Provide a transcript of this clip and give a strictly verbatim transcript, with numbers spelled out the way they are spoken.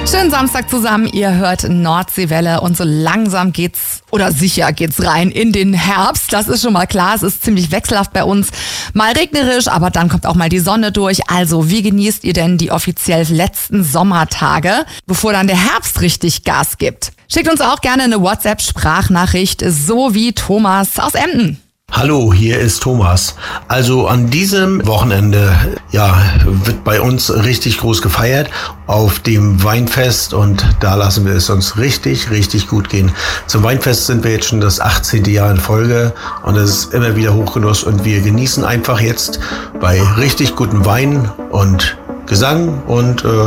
Schönen Samstag zusammen, ihr hört Nordseewelle und so langsam geht's oder sicher geht's rein in den Herbst. Das ist schon mal klar, es ist ziemlich wechselhaft bei uns. Mal regnerisch, aber dann kommt auch mal die Sonne durch. Also, wie genießt ihr denn die offiziell letzten Sommertage, bevor dann der Herbst richtig Gas gibt? Schickt uns auch gerne eine WhatsApp-Sprachnachricht, so wie Thomas aus Emden. Hallo, hier ist Thomas. Also an diesem Wochenende, ja, wird bei uns richtig groß gefeiert auf dem Weinfest und da lassen wir es uns richtig, richtig gut gehen. Zum Weinfest sind wir jetzt schon das achtzehnte Jahr in Folge und es ist immer wieder Hochgenuss und wir genießen einfach jetzt bei richtig gutem Wein und Gesang und äh,